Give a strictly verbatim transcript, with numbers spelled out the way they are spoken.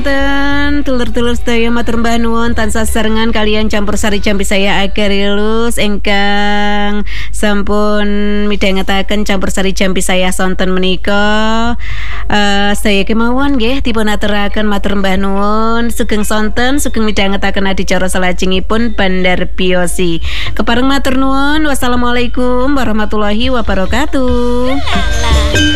Ten tulur-tulur sedaya matur mbah nuwun tansah serengan kalian campur sari jampi saya Agarilus ingkang sampun midhangetaken campur sari jampi saya sonten menika. Uh, saya kemawon nggih dipun aturaken matur mbah nuwun sugeng sonten sugeng midhangetaken adicara salajengipun Bandar Biosi. Kepareng matur nuwun. Wassalamualaikum warahmatullahi wabarakatuh.